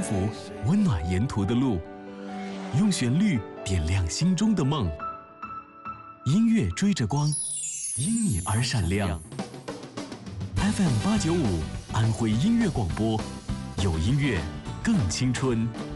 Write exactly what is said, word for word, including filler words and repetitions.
符，温暖沿途的路，用旋律点亮心中的梦。音乐追着光，因你而闪亮。F M 八九五，安徽音乐广播，有音乐更青春。